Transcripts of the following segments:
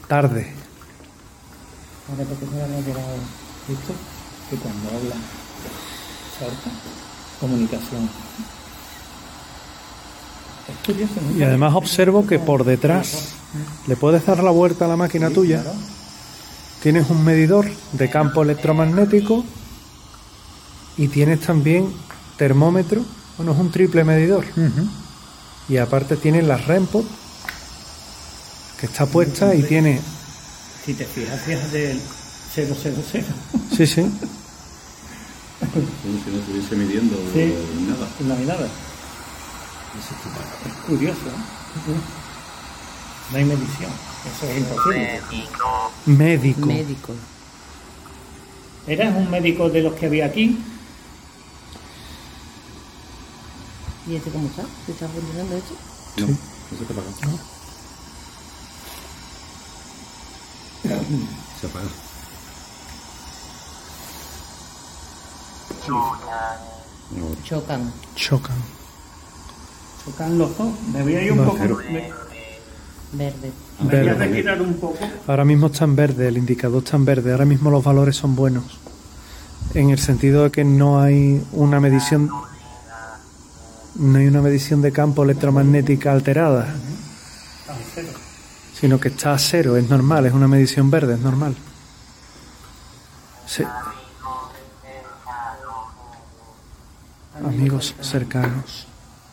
tarde. Ahora porque se me ha llegado esto, que cuando habla salta, comunicación. Es curioso, ¿no? Y además observo que por detrás le puedes dar la vuelta a la máquina Sí, tuya. claro. Tienes un medidor de campo electromagnético y tienes también termómetro. Bueno, es un triple medidor. Y aparte tienes la REMPOD, que está puesta y tiene... Si te fijas, fíjate el 000. Sí, sí. Como si no estuviese midiendo Sí. nada. No hay nada. Es curioso, ¿eh? No hay medición. Eso es imposible. Médico. Médico. ¿Eras un médico de los que había aquí? ¿Y este cómo está? ¿Se está funcionando esto? No, no se te apaga. Se apaga. No, Chocan. Chocan. Tocan los dos. Me voy a ir un Va, poco. cero. Verde. Me voy a Verde. retirar un poco. Ahora mismo está en verde, el indicador está en verde. Ahora mismo los valores son buenos. En el sentido de que no hay una medición... No hay una medición de campo electromagnética alterada, Ah, cero. sino que está a cero, es normal, es una medición verde, es normal. Sí. Amigos cercanos.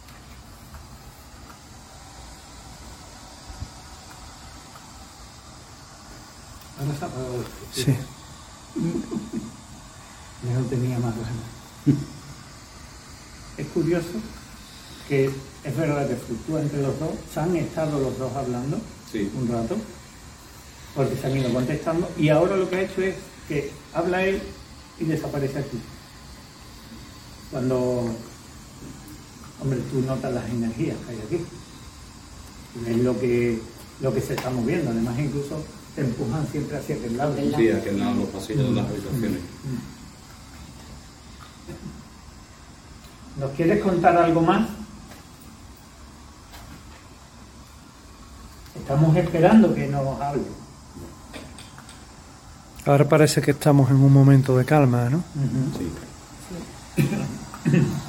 Ahora se ha apagado. Sí. Ya no tenía más ganas. Es curioso que es verdad que fluctúa entre los dos. Se han estado los dos hablando Sí. un rato, porque se han ido contestando, y ahora lo que ha hecho es que habla él y desaparece aquí. Cuando, hombre, tú notas las energías que hay aquí. Es lo que se está moviendo. Además, incluso te empujan siempre hacia aquel lado. Sí, aquí al lado de los pasillos de las habitaciones. ¿Nos quieres contar algo más? Estamos esperando que nos hable. Ahora parece que estamos en un momento de calma, ¿no? Sí.